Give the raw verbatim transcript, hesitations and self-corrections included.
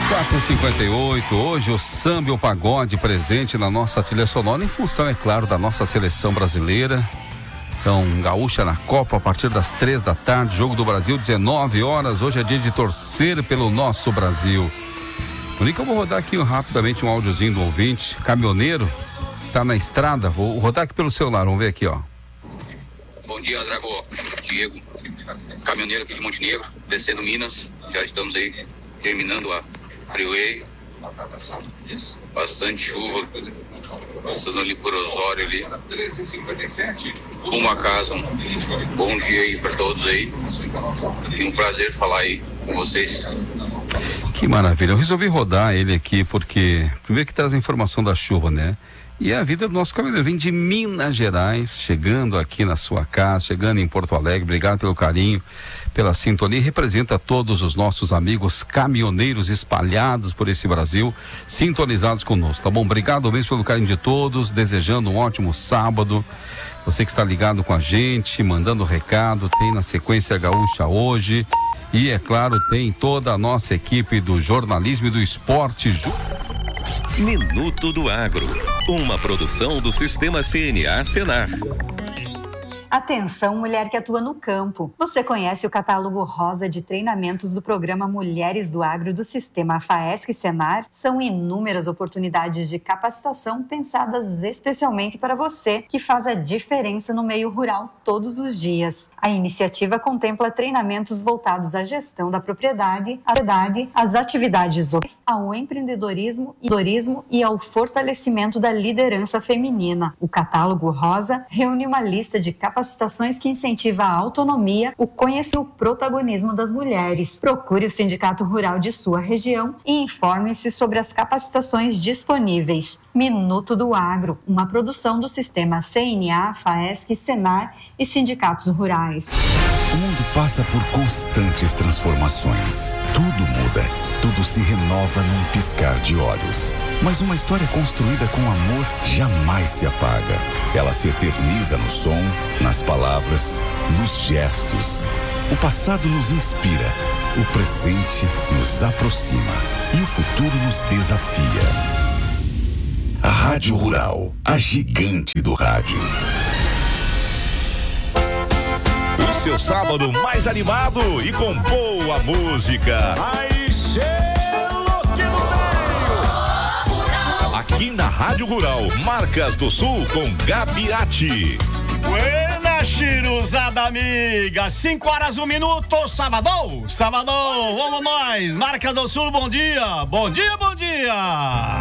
quatro e cinquenta e oito, hoje o samba e o pagode presente na nossa trilha sonora, em função, é claro, da nossa seleção brasileira. Então, gaúcha na Copa a partir das três da tarde, jogo do Brasil, dezenove horas. Hoje é dia de torcer pelo nosso Brasil. Único, eu vou rodar aqui rapidamente um áudiozinho do ouvinte, caminhoneiro, tá na estrada, vou rodar aqui pelo celular, vamos ver aqui, ó. Bom dia, Drago, Diego, caminhoneiro aqui de Montenegro, descendo Minas, já estamos aí terminando a freeway, bastante chuva, passando ali por Osório ali, uma casa, um bom dia aí para todos aí, e um prazer falar aí com vocês. Que maravilha, eu resolvi rodar ele aqui porque, primeiro que traz a informação da chuva, né? E a vida do nosso caminhoneiro vem de Minas Gerais, chegando aqui na sua casa, chegando em Porto Alegre. Obrigado pelo carinho, pela sintonia. Representa todos os nossos amigos caminhoneiros espalhados por esse Brasil, sintonizados conosco, tá bom? Obrigado mesmo pelo carinho de todos, desejando um ótimo sábado. Você que está ligado com a gente, mandando recado, tem na Sequência Gaúcha hoje. E, é claro, tem toda a nossa equipe do jornalismo e do esporte. Minuto do Agro, uma produção do Sistema C N A Senar. Atenção, mulher que atua no campo. Você conhece o catálogo rosa de treinamentos do programa Mulheres do Agro do Sistema FAESC Senar? São inúmeras oportunidades de capacitação pensadas especialmente para você, que faz a diferença no meio rural todos os dias. A iniciativa contempla treinamentos voltados à gestão da propriedade, à propriedade, às atividades ao empreendedorismo e ao fortalecimento da liderança feminina. O catálogo rosa reúne uma lista de capacitações capacitações que incentiva a autonomia, o conhecimento e o protagonismo das mulheres. Procure o Sindicato Rural de sua região e informe-se sobre as capacitações disponíveis. Minuto do Agro, uma produção do Sistema C N A, FAESC, Senar e sindicatos rurais. O mundo passa por constantes transformações. Tudo muda, tudo se renova num piscar de olhos. Mas uma história construída com amor jamais se apaga. Ela se eterniza no som, nas palavras, nos gestos. O passado nos inspira, o presente nos aproxima e o futuro nos desafia. A Rádio Rural, a gigante do rádio. O seu sábado mais animado e com boa música. Aí, Gelo que no meio. Aqui na Rádio Rural, Marcas do Sul com Gabiati. Buena, chiruzada amiga, cinco horas, um minuto, sabadão, sabadão, vamos nós, Marca do Sul, bom dia, bom dia, bom dia.